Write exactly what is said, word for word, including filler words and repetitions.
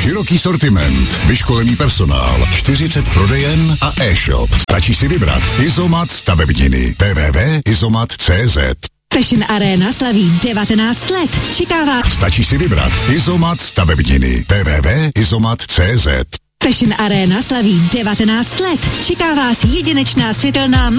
Široký sortiment, vyškolený personál, čtyřicet prodejen a e-shop. Stačí si vybrat. Izomat stavebniny. w w w tečka izomat tečka cé zet. Fashion Arena slaví devatenáct let. Čeká vás. Stačí si vybrat. Izomat stavebniny. w w w tečka izomat tečka cé zet. Fashion Arena slaví devatenáct let. Čeká vás jedinečná světelná